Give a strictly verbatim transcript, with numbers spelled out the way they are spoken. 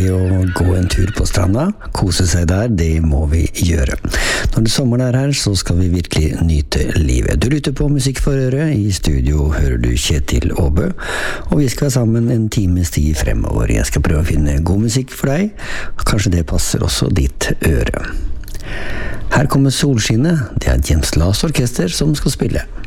det å gå en tur på stranda, kose seg der, det må vi gjøre. Når det sommeren er her, så skal vi virkelig nyte livet. Du lytter på Musikk for øret, i studio hører du Kjetil Aabø, og vi skal sammen en times tid fremover. Jeg skal prøve å finne god musikk for deg, og kanskje det passer også ditt øre. Her kommer Solskinnet, det er James Last Orkester som skal spille.